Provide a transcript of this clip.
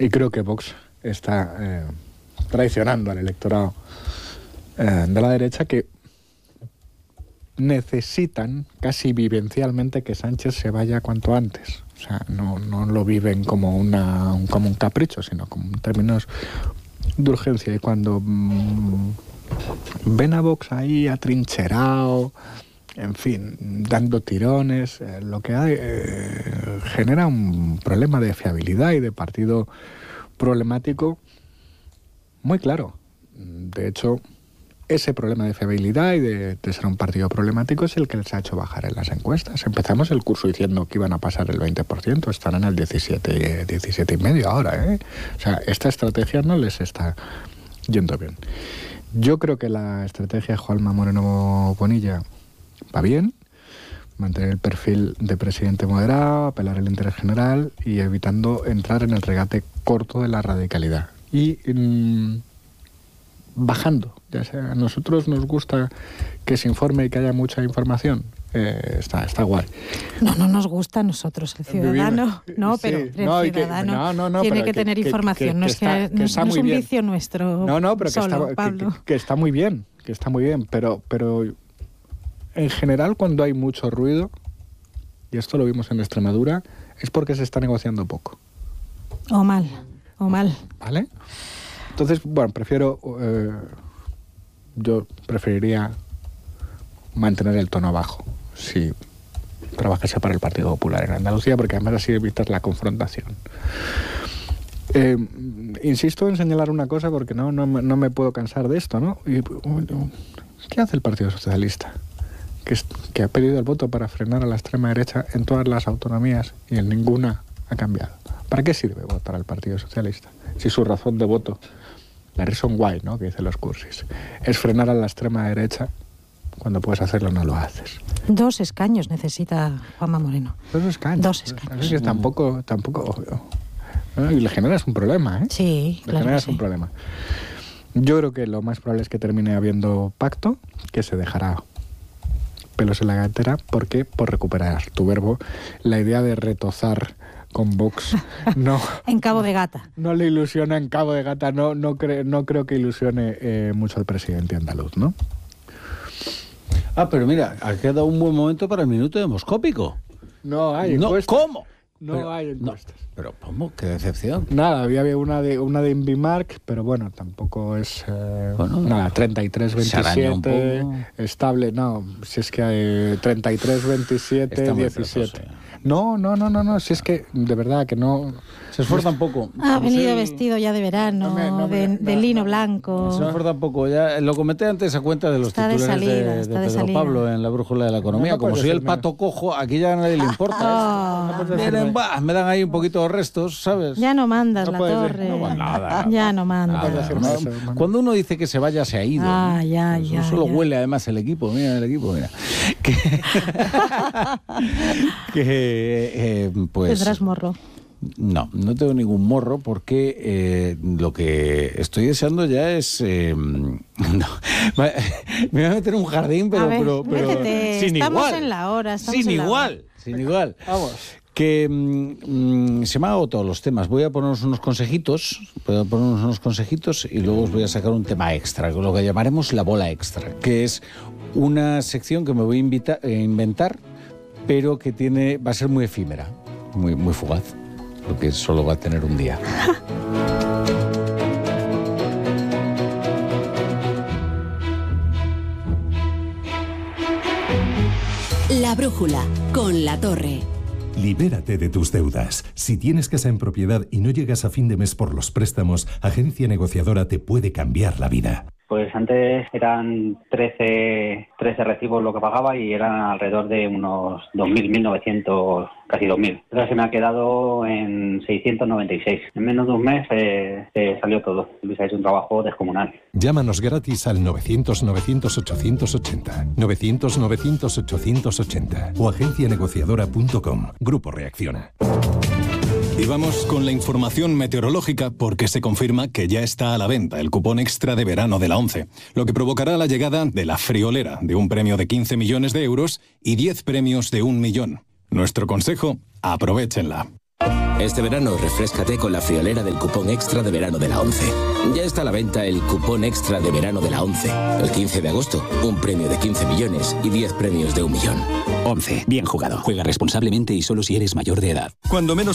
Y creo que Vox está traicionando al electorado de la derecha, que necesitan casi vivencialmente que Sánchez se vaya cuanto antes. O sea, no lo viven como un capricho, sino como en términos de urgencia. Y cuando ven a Vox ahí atrincherado, en fin, dando tirones, lo que hay genera un problema de fiabilidad y de partido problemático muy claro. De hecho, ese problema de fiabilidad y de ser un partido problemático es el que les ha hecho bajar en las encuestas. Empezamos el curso diciendo que iban a pasar el 20%, están en el 17,5% ahora, ¿eh? O sea, esta estrategia no les está yendo bien. Yo creo que la estrategia de Juanma Moreno Bonilla va bien, mantener el perfil de presidente moderado, apelar al interés general y evitando entrar en el regate corto de la radicalidad. Y bajando. Ya sea, a nosotros nos gusta que se informe y que haya mucha información. Está guay. No nos gusta a nosotros, el ciudadano. No, pero sí, el ciudadano tiene que tener información. No es un vicio nuestro. Pero solo, que está muy bien. Que está muy bien. Pero en general, cuando hay mucho ruido, y esto lo vimos en Extremadura, es porque se está negociando poco. O mal. ¿Vale? Entonces, bueno, yo preferiría mantener el tono bajo si trabajase para el Partido Popular en Andalucía, porque además así evitas la confrontación. Insisto en señalar una cosa porque no me puedo cansar de esto, ¿no? ¿Qué hace el Partido Socialista? Que ha pedido el voto para frenar a la extrema derecha en todas las autonomías y en ninguna ha cambiado. ¿Para qué sirve votar al Partido Socialista? Si su razón de voto, la reason why, ¿no?, que dicen los cursis, es frenar a la extrema derecha, cuando puedes hacerlo no lo haces. 2 escaños necesita Juanma Moreno. 2 escaños. 2 escaños. Así que tampoco ¿no? Y le generas un problema, ¿eh? Sí, le generas un problema. Yo creo que lo más probable es que termine habiendo pacto, que se dejará pelos en la gatera, porque por recuperar tu verbo, la idea de retozar con Vox no en Cabo de Gata. No le ilusiona en Cabo de Gata, no creo que ilusione mucho al presidente andaluz, ¿no? Pero mira, ha quedado un buen momento para el minuto demoscópico. No hay encuestas. ¿Cómo? Hay encuestas. Pero ¿cómo? ¡Qué decepción! Nada, había una de Invimark, pero bueno, tampoco es 33-27 estable. No, si es que hay 33-27-17. No, si es que de verdad que no. Se esfuerza un poco. Ha venido vestido ya de verano, de lino blanco. Se esfuerza un poco. Ya lo comenté antes a cuenta de los titulares de Pedro Pablo en la Brújula de la Economía. Como soy el pato cojo, aquí ya a nadie le importa. Me dan ahí un poquito de restos, ¿sabes? Ya no mandas la torre. No manda nada. Ya no mandas. Cuando uno dice que se vaya, se ha ido. Ya. Solo huele además el equipo. Mira. Pues ¿tendrás morro? No tengo ningún morro porque lo que estoy deseando ya es... me voy a meter en un jardín, pero sin estamos igual. En la hora. Sin igual. Vamos. Que se me han agotado los temas. Voy a ponernos unos consejitos y luego os voy a sacar un tema extra, lo que llamaremos la bola extra, que es una sección que me voy a inventar, pero que va a ser muy efímera, muy, muy fugaz, porque solo va a tener un día. La Brújula, con La Torre. Libérate de tus deudas. Si tienes casa en propiedad y no llegas a fin de mes por los préstamos, Agencia Negociadora te puede cambiar la vida. Pues antes eran 13 recibos lo que pagaba y eran alrededor de unos 2.000, 1.900, casi 2.000. Ahora se me ha quedado en 696. En menos de un mes salió todo. Luis ha hecho un trabajo descomunal. Llámanos gratis al 900-900-880, 900-900-880 o agencianegociadora.com. Grupo Reacciona. Y vamos con la información meteorológica porque se confirma que ya está a la venta el cupón extra de verano de la ONCE, lo que provocará la llegada de la friolera de un premio de 15 millones de euros y 10 premios de 1 millón. Nuestro consejo, aprovéchenla. Este verano refréscate con la friolera del cupón extra de verano de la 11. Ya está a la venta el cupón extra de verano de la 11. El 15 de agosto, un premio de 15 millones y 10 premios de 1 millón. 11. Bien jugado. Juega responsablemente y solo si eres mayor de edad. Cuando menos